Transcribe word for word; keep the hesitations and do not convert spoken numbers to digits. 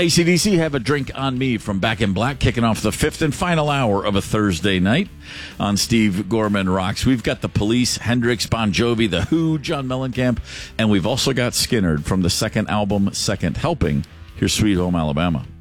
A C D C, Have a Drink on Me from Back in Black, kicking off the fifth and final hour of a Thursday night on Steve Gorman Rocks. We've got the Police, Hendrix, Bon Jovi, The Who, John Mellencamp, and we've also got Skynyrd from the second album, Second Helping. Here's Sweet Home Alabama.